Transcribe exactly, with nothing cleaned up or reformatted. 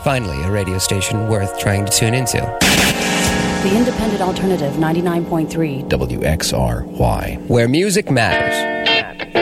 Finally, a radio station worth trying to tune into. The Independent Alternative ninety-nine point three. W X R Y. Where music matters.